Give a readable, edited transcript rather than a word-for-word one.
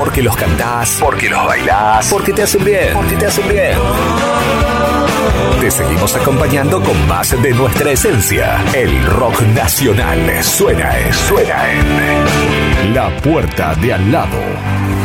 Porque los cantás, porque los bailás, porque te hacen bien, porque te hacen bien. Te seguimos acompañando con más de nuestra esencia. El rock nacional suena en La Puerta de Al Lado.